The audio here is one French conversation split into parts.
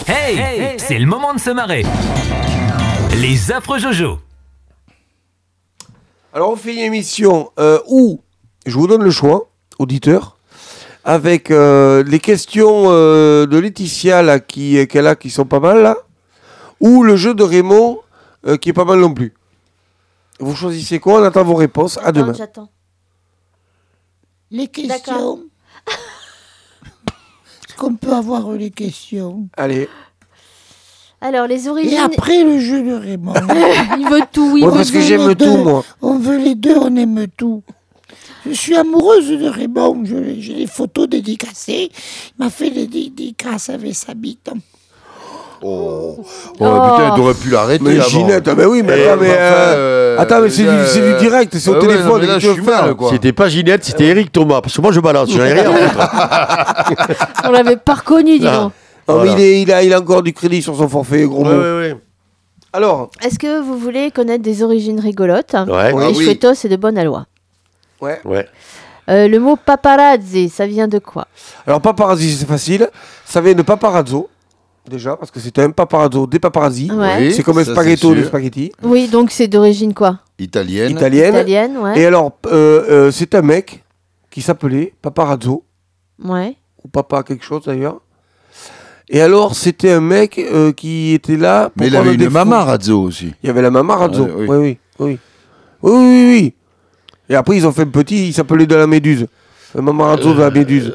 Hey, c'est le moment de se marrer. Les affreux Jojo. Alors on fait une émission où je vous donne le choix, auditeur, avec les questions de Laetitia là, qu'elle a qui sont pas mal là, ou le jeu de Raymond qui est pas mal non plus. Vous choisissez quoi? On attend vos réponses. À demain. J'attends. Les questions. D'accord. Est-ce qu'on peut avoir les questions? Allez. Alors, les Et origines... après le jeu de Raymond. Il veut tout, il Ouais, veut parce que tout. j'aime tout, moi. On veut les deux, on aime tout. Je suis amoureuse de Raymond. J'ai les photos dédicacées. Il m'a fait les dédicaces avec sa bite. Oh putain, t'aurais pu l'arrêter Mais avant. Ginette, mais oui, mais attends, mais c'est du direct, c'est au téléphone. Non, mais là, je suis mal, quoi. C'était pas Ginette, c'était Eric Thomas. Parce que moi, je balance, j'en ai rien à foutre. On l'avait pas reconnu, dis donc. Non, Voilà. mais il a encore du crédit sur son forfait, gros mot. Ouais. Alors, Est-ce que vous voulez connaître des origines rigolotes Ouais. Les Ah oui. chouettos, c'est de bonne aloi. ouais. Le mot paparazzi, ça vient de quoi? Alors paparazzi, c'est facile. Ça vient de paparazzo, déjà, parce que c'était un paparazzo, des paparazzi. Ouais. Oui, C'est comme un ça, spaghetto, c'est des sûr. spaghettis. Oui, donc c'est d'origine quoi? Italienne. Italienne, ouais. Et alors, c'est un mec qui s'appelait Paparazzo, Ouais. ou Papa quelque chose d'ailleurs. Et alors, c'était un mec qui était là pour Mais il prendre avait des une photos. maman Razzo aussi. Il y avait la maman Razzo. Ah, oui. Oui. Et après, ils ont fait un petit, il s'appelait de la Méduse. La maman Razzo de la Méduse.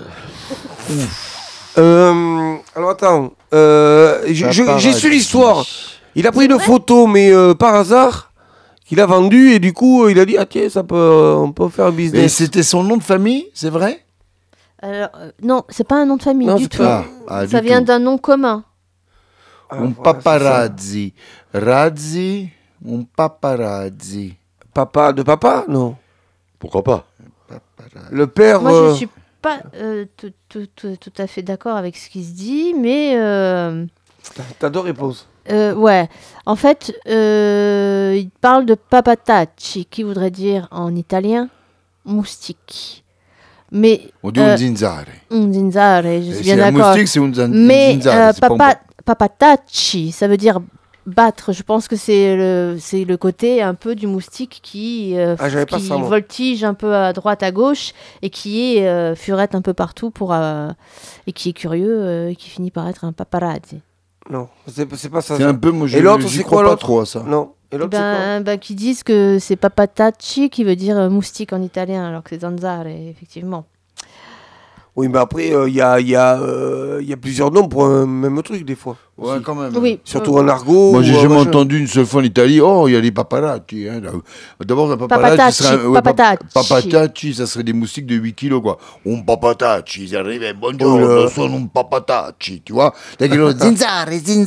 Alors attends, j'ai su l'histoire. Il a pris une photo, mais par hasard, qu'il a vendue et du coup, il a dit ah tiens, on peut faire un Et business. c'était son nom de famille, c'est vrai? Alors, non, c'est pas un nom de famille Non, du c'est tout. pas- Ça vient d'un nom commun. Un paparazzi. Razzi, un paparazzi. Papa de papa, non. Pourquoi pas? Le père. Moi, je suis pas tout à fait d'accord avec ce qui se dit, mais T'as deux réponses. ouais. En fait, il parle de papatacci, qui voudrait dire en italien moustique. Mais On dit un zinzare. un zinzare, je suis Et bien c'est un d'accord. moustique, c'est un Mais zinzare. c'est pas un papatacci, ça veut dire battre. Je pense que c'est le côté un peu du moustique qui j'avais pas ça, moi. voltige un peu à droite, à gauche, et qui est furette un peu partout et qui est curieux et qui finit par être un paparazzi. Non, c'est pas ça. C'est un peu, moi, Et l'autre, j'y c'est crois quoi pas l'autre trop à ça. Non. Et l'autre, c'est quoi Qui disent que c'est papatacci qui veut dire moustique en italien, alors que c'est zanzare, effectivement. Oui, mais après, il y a plusieurs noms pour un même truc, des fois. Ouais, aussi. quand même. Oui. Surtout en argot. Moi, j'ai ou jamais machin. entendu une seule fois en Italie. Oh, il y a les paparazzi. Hein. D'abord, un paparazzi, Papatacci, serait papatacci. papatacci, ça serait des moustiques de 8 kilos, quoi. Un papatacci, ils arrivent, bonjour, Oh là. sono un papatacci, tu vois. T'as quelque zinzare.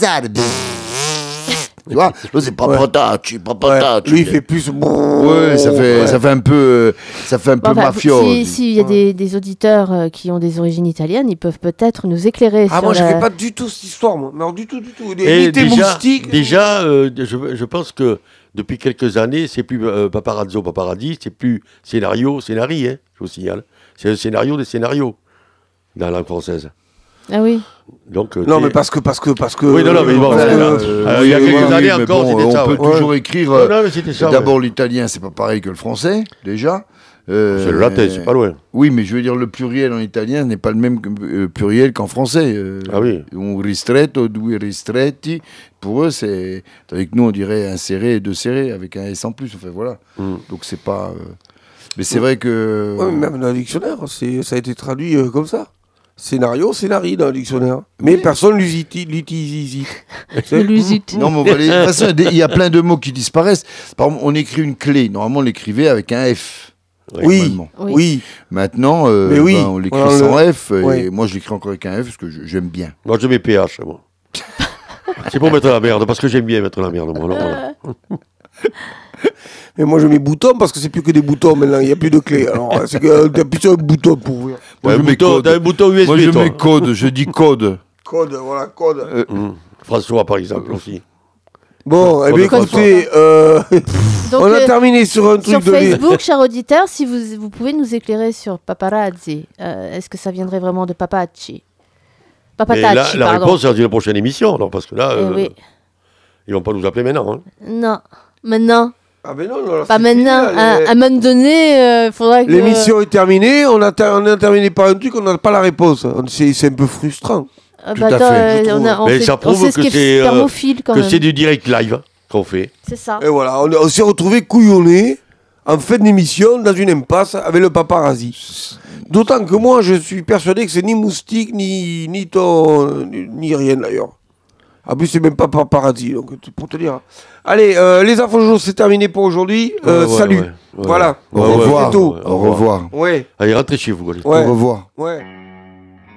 Tu vois, là, c'est papatacci, Ouais, papatacci. lui, il fait plus. Ouais, ça fait un peu Enfin, mafioso. s'il y a des auditeurs qui ont des origines italiennes, ils peuvent peut-être nous éclairer Ah, sur moi, la... j'avais pas du tout cette histoire, moi. Mais alors, du tout. Et Ni tes moustiques. déjà je pense que depuis quelques années, c'est plus paparazzo, paparazzi, c'est plus scénari, hein, je vous signale. C'est un scénario des scénarios dans la langue française. Ah oui. Donc, Non, mais parce que. Oui, non, mais bon, il y a quelques années mais encore, bon, c'était ça. on peut ouais. toujours écrire. Non, mais c'était ça. D'abord, l'italien, c'est pas pareil que le français, déjà. C'est le latin, c'est pas loin. Oui, mais je veux dire, le pluriel en italien n'est pas le même pluriel qu'en français. Ah oui. Un ristretto, due ristretti. Pour eux, c'est. Tandis que nous, on dirait un serré et deux serrés, avec un S en plus. Enfin, voilà. Donc, c'est pas. Mais c'est vrai que. Ouais, même dans le dictionnaire, ça a été traduit comme ça. Scénarii dans le dictionnaire. Mais personne l'utilise. Non, mais on va de toute façon, il y a plein de mots qui disparaissent. Par exemple, on écrit une clé. Normalement, on l'écrivait avec un F. Oui. normalement. Oui. Maintenant, Mais oui, on l'écrit on sans F. Et ouais. moi, je l'écris encore avec un F parce que j'aime bien. Moi, je mets PH, moi. C'est pour mettre la merde, parce que j'aime bien mettre la merde, moi. Alors, voilà. Mais moi, je mets bouton parce que c'est plus que des boutons maintenant. Il n'y a plus de clés. Alors, c'est que t'as plus un bouton pour ouvrir. Moi, T'as je un mets bouton- code. t'as un bouton USB, Moi, je toi. mets code. Je dis code. Code, voilà, code. François, par exemple, aussi. Bon, eh bien, Code écoutez, Donc, on a terminé sur un sur truc de... Facebook, cher auditeur, si vous pouvez nous éclairer sur paparazzi, est-ce que ça viendrait vraiment de papacci? Papatachi, la pardon. réponse, c'est dans une prochaine émission, alors, parce que là, Oui. ils vont pas nous appeler maintenant. Hein. Non, maintenant. Ah ben non, non, Pas c'est fini, maintenant. là, À un moment donné, il faudra que... l'émission est terminée, on a terminé par un truc, on n'a pas la réponse. C'est un peu frustrant. Ah, Tout bah, à attends, fait, je on Mais sait- ça on prouve sait ce que qu'est c'est, spermophile, quand Que même. c'est du direct live qu'on fait. C'est ça. Et voilà, on s'est retrouvé couillonnés en fin d'émission dans une impasse avec le paparazzi. D'autant que moi, je suis persuadé que c'est ni moustique, ni ton, ni rien d'ailleurs. En plus, c'est même pas paparazzi, donc pour te dire. Allez, les infos journaux, c'est terminé pour aujourd'hui. Ouais, salut. ouais. Voilà. Au revoir. C'est tout. Au revoir. Ouais, Allez, rentrez chez vous. Allez. ouais. Au revoir. Ouais.